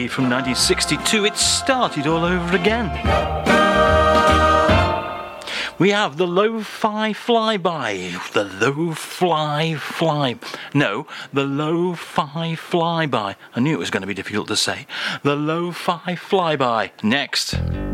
LP from 1962, It Started All Over Again. We have the Lo-Fi Flyby. The Lo-Fi Flyby. I knew it was going to be difficult to say. The Lo-Fi Flyby. Next.